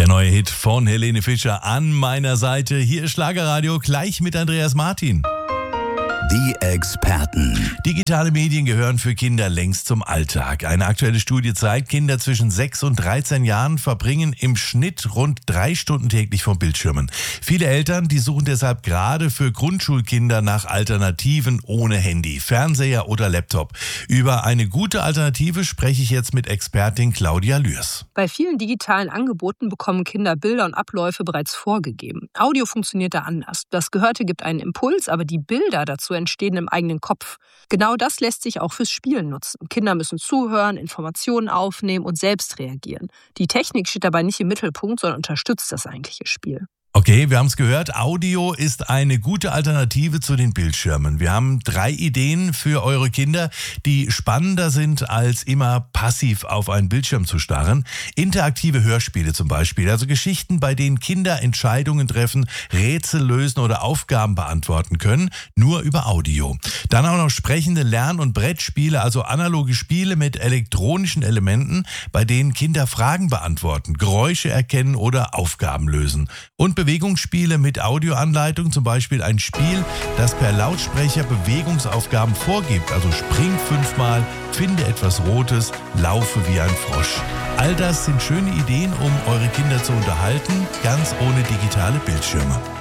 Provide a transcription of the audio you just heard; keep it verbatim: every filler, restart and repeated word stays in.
neue Hit von Helene Fischer an meiner Seite. Hier ist Schlagerradio, gleich mit Andreas Martin. Die Experten. Digitale Medien gehören für Kinder längst zum Alltag. Eine aktuelle Studie zeigt, Kinder zwischen sechs und dreizehn Jahren verbringen im Schnitt rund drei Stunden täglich vor Bildschirmen. Viele Eltern, die suchen deshalb gerade für Grundschulkinder nach Alternativen ohne Handy, Fernseher oder Laptop. Über eine gute Alternative spreche ich jetzt mit Expertin Claudia Lührs. Bei vielen digitalen Angeboten bekommen Kinder Bilder und Abläufe bereits vorgegeben. Audio funktioniert da anders. Das Gehörte gibt einen Impuls, aber die Bilder dazu entstehen im eigenen Kopf. Genau das lässt sich auch fürs Spielen nutzen. Kinder müssen zuhören, Informationen aufnehmen und selbst reagieren. Die Technik steht dabei nicht im Mittelpunkt, sondern unterstützt das eigentliche Spiel. Okay, wir haben es gehört, Audio ist eine gute Alternative zu den Bildschirmen. Wir haben drei Ideen für eure Kinder, die spannender sind, als immer passiv auf einen Bildschirm zu starren. Interaktive Hörspiele zum Beispiel, also Geschichten, bei denen Kinder Entscheidungen treffen, Rätsel lösen oder Aufgaben beantworten können, nur über Audio. Dann auch noch sprechende Lern- und Brettspiele, also analoge Spiele mit elektronischen Elementen, bei denen Kinder Fragen beantworten, Geräusche erkennen oder Aufgaben lösen. Und Bewegungsspiele mit Audioanleitung, zum Beispiel ein Spiel, das per Lautsprecher Bewegungsaufgaben vorgibt, also spring fünfmal, finde etwas Rotes, laufe wie ein Frosch. All das sind schöne Ideen, um eure Kinder zu unterhalten, ganz ohne digitale Bildschirme.